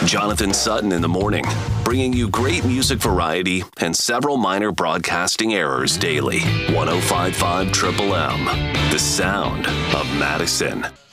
Jonathan Sutton in the morning, bringing you great music variety and several minor broadcasting errors daily. 105.5 Triple M, the sound of Madison.